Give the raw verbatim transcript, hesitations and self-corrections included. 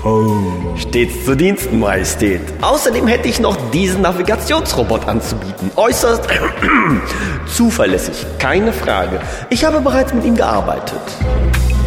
Stets zu Diensten, Majestät. Außerdem hätte ich noch diesen Navigationsrobot anzubieten. Äußerst zuverlässig, keine Frage. Ich habe bereits mit ihm gearbeitet.